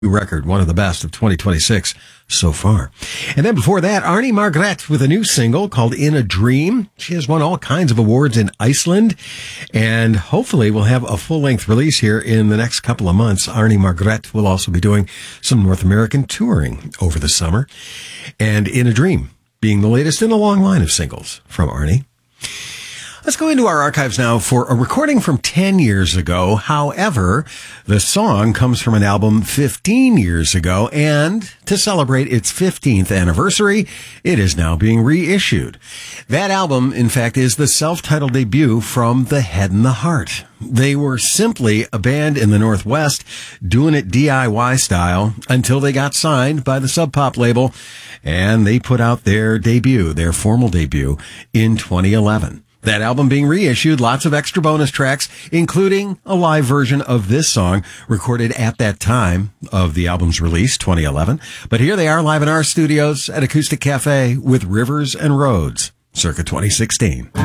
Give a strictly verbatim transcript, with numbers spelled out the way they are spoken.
record, one of the best of twenty twenty-six so far. And then before that, Arnie Margrethe with a new single called In a Dream. She has won all kinds of awards in Iceland, and hopefully we'll have a full-length release here in the next couple of months. Arnie Margrethe will also be doing some North American touring over the summer, and In a Dream being the latest in a long line of singles from Arnie. Let's go into our archives now for a recording from ten years ago. However, the song comes from an album fifteen years ago, and to celebrate its fifteenth anniversary, it is now being reissued. That album, in fact, is the self-titled debut from The Head and the Heart. They were simply a band in the Northwest doing it D I Y style until they got signed by the Sub Pop label, and they put out their debut, their formal debut, in twenty eleven. That album being reissued, lots of extra bonus tracks, including a live version of this song recorded at that time of the album's release, twenty eleven. But here they are live in our studios at Acoustic Cafe with Rivers and Roads, circa twenty sixteen.